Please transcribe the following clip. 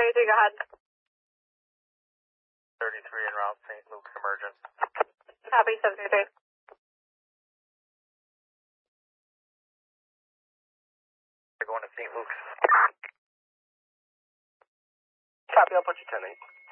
733, go ahead. 33 en route, St. Luke's emergent. Copy, 733. They're going to St. Luke's. Copy, I'll put you 10-8.